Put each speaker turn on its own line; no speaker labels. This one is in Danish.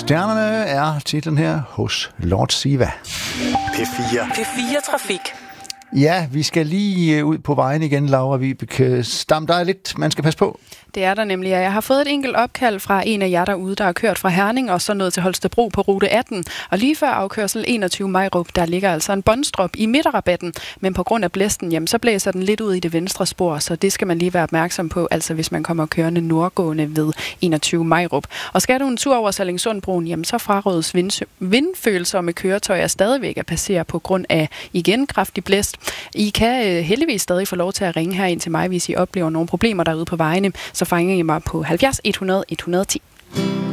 Stjernerne er titlen her hos Lord Siva.
P4 Trafik.
Ja, vi skal lige ud på vejen igen, Laura Vibeke Stam. Der er lidt, man skal passe på.
Det er der nemlig, og jeg har fået et enkelt opkald fra en af jer derude, der har kørt fra Herning og så ned til Holstebro på rute 18. Og lige før afkørsel 21 Majrup, der ligger altså en båndstrop i midterrabatten, men på grund af blæsten, jamen, så blæser den lidt ud i det venstre spor, så det skal man lige være opmærksom på, altså hvis man kommer kørende nordgående ved 21 Majrup. Og skal du en tur over Sallingsundbroen, jamen så frarådes vindfølsomme køretøjer stadigvæk at passere på grund af igen kraftig blæst. I kan heldigvis stadig få lov til at ringe her ind til mig, hvis I oplever nogle problemer derude på vejene, så fanger I mig på 70 100 110.